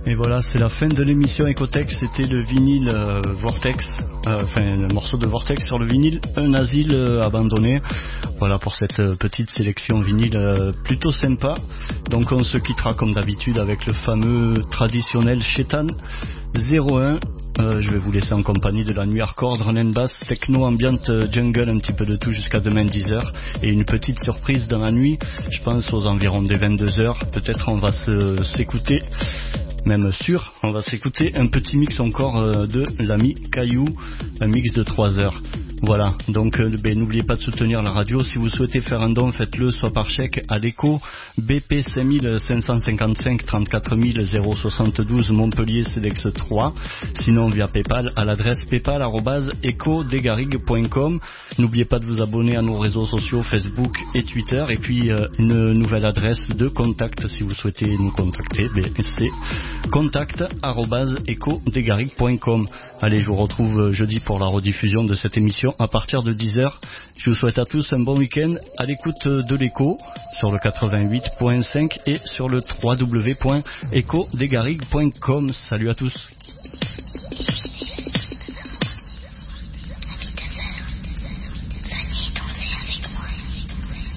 Et voilà, c'est la fin de l'émission Ecotech. C'était le vinyle Vortex, le morceau de Vortex sur le vinyle Un asile abandonné. Voilà pour cette petite sélection vinyle plutôt sympa. Donc on se quittera comme d'habitude avec le fameux traditionnel Shetan 01. Je vais vous laisser en compagnie de la nuit hardcore, drum and bass, techno, ambiante, jungle, un petit peu de tout jusqu'à demain 10h. Et une petite surprise dans la nuit, je pense aux environs des 22h. Peut-être on va s'écouter, même sûr, on va s'écouter un petit mix encore de l'ami Caillou, un mix de 3 heures. Voilà, donc n'oubliez pas de soutenir la radio. Si vous souhaitez faire un don, faites-le soit par chèque à l'écho, BP 5555 34 072 Montpellier CEDEX 3, sinon via Paypal à l'adresse paypal@ecodegarrigue.com. N'oubliez pas de vous abonner à nos réseaux sociaux Facebook et Twitter, et puis une nouvelle adresse de contact si vous souhaitez nous contacter, c'est contact@ecodegarrigue.com. Allez, je vous retrouve jeudi pour la rediffusion de cette émission à partir de 10h. Je vous souhaite à tous un bon week-end à l'écoute de l'écho sur le 88.5 et sur le www.ecodegarrigue.com. Salut à tous.